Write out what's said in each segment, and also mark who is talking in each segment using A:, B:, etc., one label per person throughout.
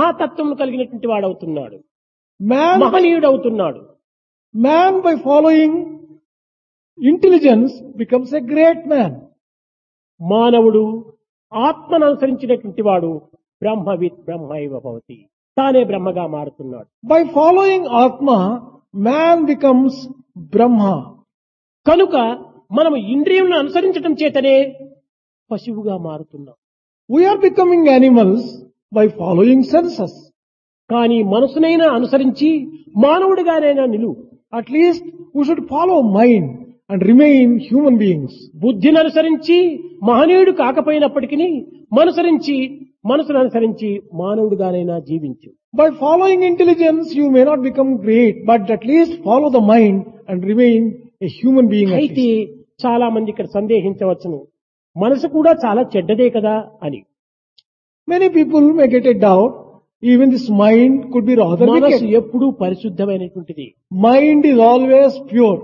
A: మహాతత్వం కలిగినటువంటి వాడవుతున్నాడు,
B: Man,
A: మహనీయుడవుతున్నాడు.
B: man by following intelligence becomes a great man.
A: మానవుడు ఆత్మను అనుసరించినటువంటి వాడు బ్రహ్మవిత్ బ్రహ్మైవ భవతి, తానే బ్రహ్మగా మారుతున్నాడు.
B: By following Atma, man becomes Brahma.
A: కనుక మనము ఇంద్రియములను అనుసరించటం చేతనే పశువుగా మారుతున్నాం.
B: We are becoming animals by following senses.
A: కానీ మనసునైనా అనుసరించి మానవుడిగానైనా నిలువు.
B: At least we should follow mind and remain human beings.
A: బుద్ధిని అనుసరించి మహనీయుడు కాకపోయినప్పటికీ మనసును అనుసరించి మానవుడిగానైనా జీవించు.
B: By following intelligence, you may not become great, but at least follow the mind and remain a human being. At
A: అయితే
B: least.
A: చాలా మంది ఇక్కడ సందేహించవచ్చును, మనసు కూడా చాలా చెడ్డదే కదా అని.
B: Many people may get a doubt, even this mind could be rather
A: మనసు
B: wicked.
A: ఎప్పుడూ పరిశుద్ధమైనటువంటిది.
B: Mind is always pure.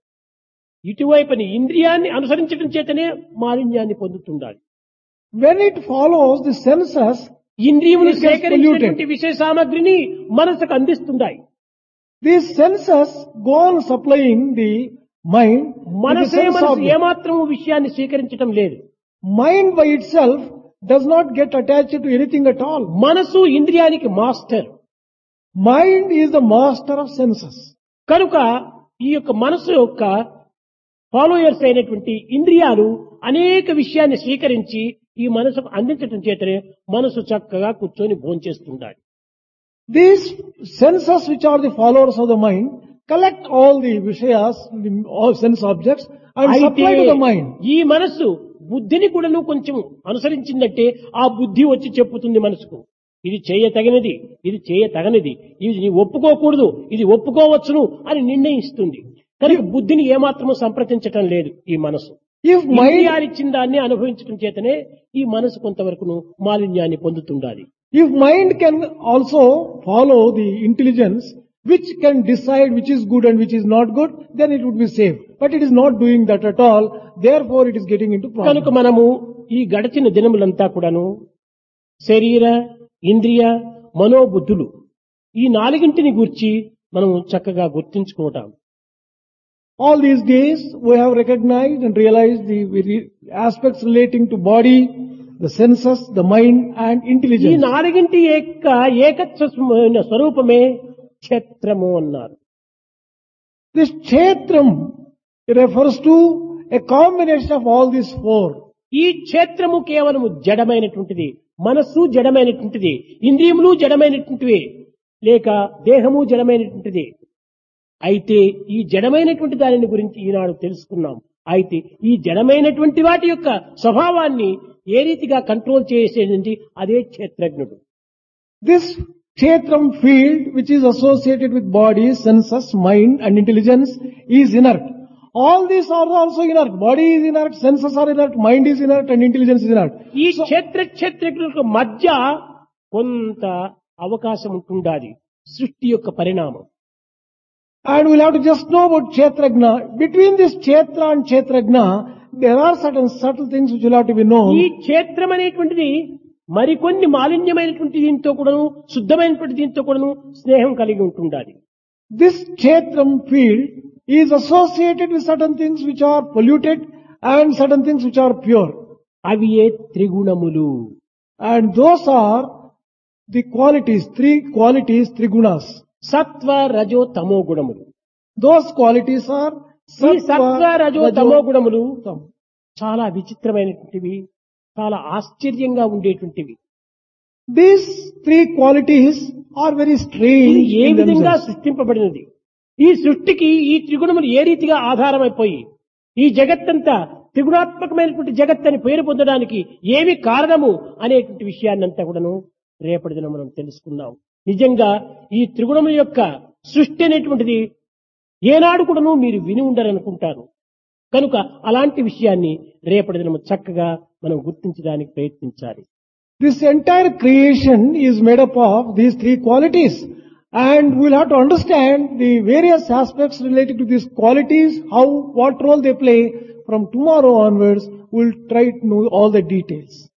A: ఇటువైపుని ఇంద్రియాన్ని అనుసరించడం చేతనే మాలిన్యాన్ని పొందుతుండాలి.
B: When it follows the senses,
A: ఇంద్రియములు
B: it gets
A: సేకరించినటువంటి
B: polluted.
A: విషయ సామగ్రిని మనసుకు అందిస్తుంటాయి.
B: These senses go on supplying the mind with the
A: మనసు
B: sense object.
A: ఏమాత్రం విషయాన్ని స్వీకరించడం లేదు.
B: Mind by itself does not get attached to anything at all.
A: మనసు ఇంద్రియానికి master.
B: Mind is the master of senses.
A: కనుక ఈ యొక్క మనసు యొక్క ఫాలోయర్స్ అయినటువంటి ఇంద్రియాలు అనేక విషయాన్ని స్వీకరించి ఈ మనసుకు అందించడం చేతనే మనసు చక్కగా కూర్చొని భోంచేస్తుండాలి.
B: These senses, which are the followers of the mind, collect all the vishayas, all sense objects, and supply to the mind.
A: ఈ మనసు బుద్ధిని కూడాను కొంచెం అనుసరించిందంటే ఆ బుద్ధి వచ్చి చెప్పుతుంది మనసుకు, ఇది చేయతగినది, ఇది చేయతగనిది, ఇది నీ ఒప్పుకోకూడదు, ఇది ఒప్పుకోవచ్చును అని నిర్ణయిస్తుంది. కనుక బుద్ధిని ఏమాత్రము సంప్రదించటం లేదు ఈ మనసు.
B: If mind,
A: ఇంద్రియాలిచ్చిన దాన్ని అనుభవించడం చేతనే ఈ మనసు కొంతవరకును మాలిన్యాన్ని పొందుతుండాలి.
B: if mind can also follow the intelligence, which can decide which is good and which is not good, then it would be safe. But it is not doing that at all. Therefore, it is getting into
A: కనుక
B: problems.
A: మనము ఈ గడిచిన దినములంతా కూడాను శరీర, ఇంద్రియ, మనోబుద్ధులు ఈ నాలుగింటిని గూర్చి మనం చక్కగా గుర్తించుకోవటం.
B: All these days, we have recognized and realized the aspects relating to body, the senses, the mind, and
A: ఈ
B: intelligence.
A: నాలుగింటి యొక్క ఏకత్వమైన స్వరూపమే క్షేత్రము అన్నారు.
B: This kshetram refers to a combination of all these four.
A: ఈ క్షేత్రము కేవలము జడమైనటువంటిది, మనస్సు జడమైనటువంటిది, ఇంద్రియములు జడమైనటువంటివి, లేక దేహము జడమైనటువంటిది. అయితే ఈ జడమైనటువంటి దానిని గురించి ఈనాడు తెలుసుకున్నాం. అయితే ఈ జడమైనటువంటి వాటి యొక్క స్వభావాన్ని ఏ రీతిగా కంట్రోల్ చేసేది అదే క్షేత్రజ్ఞుడు.
B: This kshetram field, which is associated with body, senses, mind, and intelligence, is inert. All these are also inert. Body is inert, senses are inert, mind is inert, and intelligence is inert.
A: ఈ క్షేత్రజ్ఞులకు మధ్య కొంత అవకాశం ఉంటుండాలి, సృష్టి యొక్క పరిణామం.
B: And we'll have to just know about Kshetrajna. Between this Kshetra and Kshetrajna, there are certain subtle things which will have to be
A: ఈ
B: known.
A: క్షేత్రం అనేటువంటిది మరికొన్ని మాలిన్యమైనటువంటి దీంతో కూడాను, శుద్ధమైనటువంటి దీంతో కూడాను స్నేహం కలిగి ఉంటుండాలి.
B: This Kshetram field is associated with certain things which are polluted and certain things which are pure.
A: అవి ఏ త్రిగుణములు.
B: And those are the qualities, three qualities, three gunas.
A: సత్వ రజో తమో గుణములు.
B: Those qualities are
A: ఈ సత్వ రజో తమో
B: Rajo,
A: గుణములు
B: Tam.
A: చాలా విచిత్రమైనటువంటివి, చాలా ఆశ్చర్యంగా ఉండేటువంటివి.
B: These three qualities are very
A: ఇది
B: strange
A: ఏ
B: in
A: విధంగా
B: themselves.
A: సృష్టింపబడినది, ఈ సృష్టికి ఈ త్రిగుణములు ఏ రీతిగా ఆధారమైపోయి ఈ జగత్తంతా త్రిగుణాత్మకమైనటువంటి జగత్ అని పేరు పొందడానికి ఏమి కారణము అనేటువంటి విషయాన్నంతా కూడాను రేపటి దినం మనం తెలుసుకున్నాం. నిజంగా ఈ త్రిగుణముల యొక్క సృష్టి అనేటువంటిది ఏనాడు కూడాను మీరు విని ఉండరనుకుంటారు. కనుక అలాంటి విషయాన్ని రేపటి దినం చక్కగా మనం గుర్తించడానికి ప్రయత్నించాలి.
B: This entire creation is made up of these three qualities, and we'll have to understand the various aspects related to these qualities, how, what role they play. From tomorrow onwards, we'll try to know all the details.